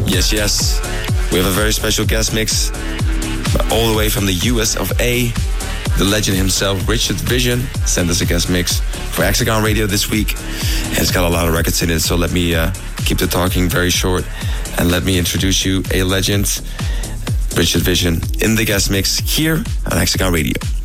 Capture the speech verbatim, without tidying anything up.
Yes, yes. We have a very special guest mix all the way from the U S of A. The legend himself, Richard Vision, sent us a guest mix for Hexagon Radio this week. And it's got a lot of records in it, so let me uh, keep the talking very short. And let me introduce you a legend, Richard Vision, in the guest mix here on Hexagon Radio.